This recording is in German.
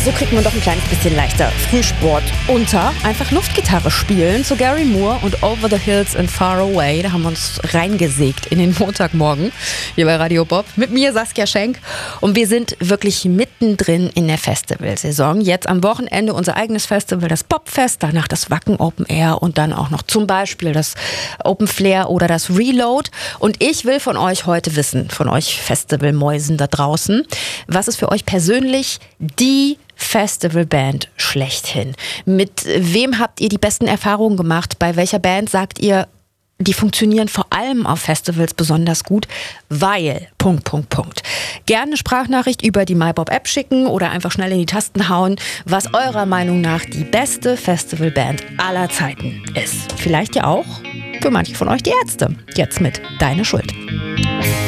so kriegt man doch ein kleines bisschen leichter Frühsport unter. Einfach Luftgitarre spielen zu Gary Moore und Over the Hills and Far Away. Da haben wir uns reingesägt in den Montagmorgen hier bei Radio Bob. Mit mir Saskia Schenk. Und wir sind wirklich mittendrin in der Festivalsaison. Jetzt am Wochenende unser eigenes Festival, das Popfest, danach das Wacken Open Air und dann auch noch zum Beispiel das Open Flair oder das Reload. Und ich will von euch heute wissen, von euch Festivalmäusen da draußen, was ist für euch persönlich die Festivalband schlechthin? Mit wem habt ihr die besten Erfahrungen gemacht? Bei welcher Band sagt ihr, die funktionieren vor allem auf Festivals besonders gut, weil... Gerne eine Sprachnachricht über die MyBob-App schicken oder einfach schnell in die Tasten hauen, was eurer Meinung nach die beste Festivalband aller Zeiten ist. Vielleicht ja auch für manche von euch die Ärzte. Jetzt mit Deine Schuld.